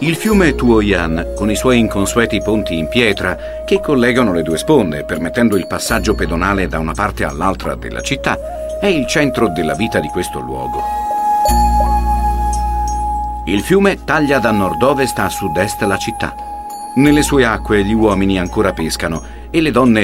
Il fiume Tuoyan, con i suoi inconsueti ponti in pietra che collegano le due sponde, permettendo il passaggio pedonale da una parte all'altra della città, è il centro della vita di questo luogo. Il fiume taglia da nord-ovest a sud-est la città. Nelle sue acque gli uomini ancora pescano e le donne